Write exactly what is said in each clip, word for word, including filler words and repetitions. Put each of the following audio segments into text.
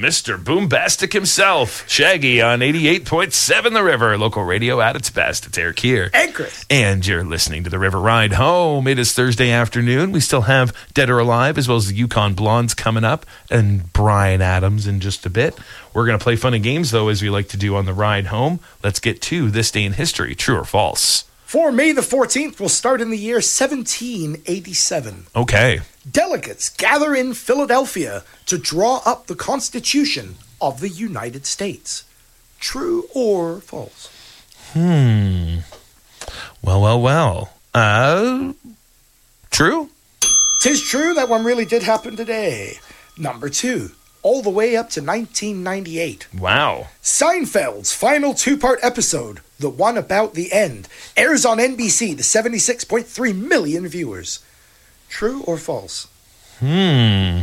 Mister Boombastic himself, Shaggy on eighty-eight point seven The River, local radio at its best. It's Eric here. And Chris. And you're listening to The River Ride Home. It is Thursday afternoon. We still have Dead or Alive, as well as the Yukon Blondes coming up, and Bryan Adams in just a bit. We're going to play fun and games, though, as we like to do on the ride home. Let's get to this day in history, true or false. For May the fourteenth, we'll start in the year seventeen eighty-seven. Okay. Delegates gather in Philadelphia to draw up the Constitution of the United States. True or false? Hmm. Well, well, well. Uh, true? Tis true, that one really did happen today. Number two, all the way up to nineteen ninety-eight. Wow. Seinfeld's final two-part episode, The One About the End, airs on N B C to seventy-six point three million viewers. True or false? Hmm.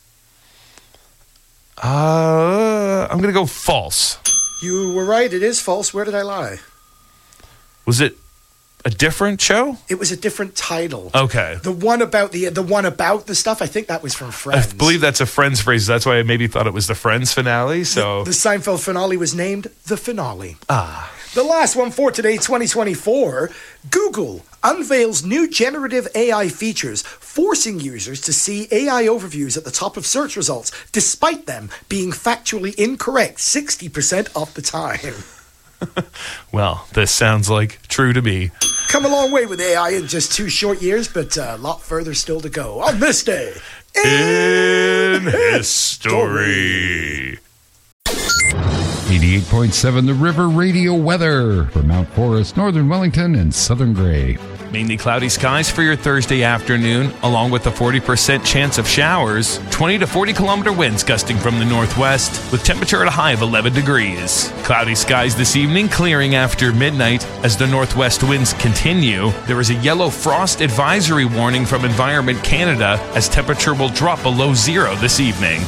Uh, I'm going to go false. You were right, it is false. Where did I lie? Was it a different show? It was a different title. Okay. The one about the the one about the stuff, I think that was from Friends. I believe that's a Friends phrase. That's why I maybe thought it was the Friends finale. So The, the Seinfeld finale was named The Finale. Ah. The last one for today, twenty twenty-four, Google unveils new generative A I features, forcing users to see A I overviews at the top of search results, despite them being factually incorrect sixty percent of the time. Well, this sounds like true to me. Come a long way with A I in just two short years, but a lot further still to go. On this day in history. eighty-eight point seven The River Radio weather for Mount Forest, Northern Wellington, and Southern Grey. Mainly cloudy skies for your Thursday afternoon, along with a forty percent chance of showers. twenty to forty kilometer winds gusting from the northwest, with temperature at a high of eleven degrees. Cloudy skies this evening, clearing after midnight as the northwest winds continue. There is a yellow frost advisory warning from Environment Canada as temperature will drop below zero this evening.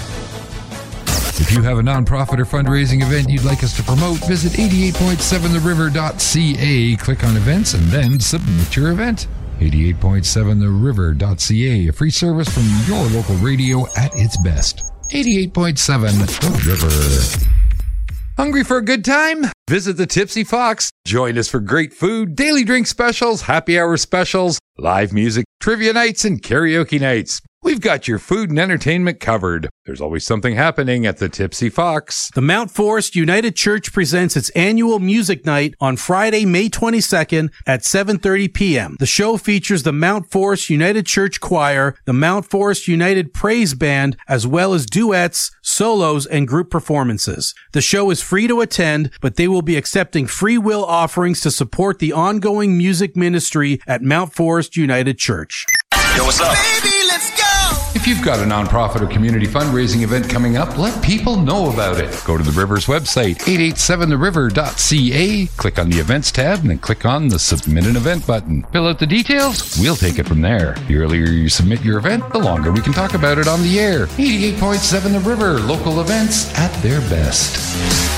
If you have a nonprofit or fundraising event you'd like us to promote, visit eighty-eight point seven the river dot c a, click on events, and then submit your event. eighty-eight point seven the river dot c a, a free service from your local radio at its best. eighty-eight point seven The River. Hungry for a good time? Visit the Tipsy Fox. Join us for great food, daily drink specials, happy hour specials, live music, trivia nights, and karaoke nights. We've got your food and entertainment covered. There's always something happening at the Tipsy Fox. The Mount Forest United Church presents its annual music night on Friday, May twenty-second at seven thirty p.m. The show features the Mount Forest United Church Choir, the Mount Forest United Praise Band, as well as duets, solos, and group performances. The show is free to attend, but they will be accepting free will offerings to support the ongoing music ministry at Mount Forest United Church. Yo, what's up? Baby, let's go! If you've got a nonprofit or community fundraising event coming up, let people know about it. Go to the River's website, eight eighty-seven the river dot c a, click on the events tab, and then click on the Submit an Event button. Fill out the details, we'll take it from there. The earlier you submit your event, the longer we can talk about it on the air. eighty-eight point seven The River, local events at their best.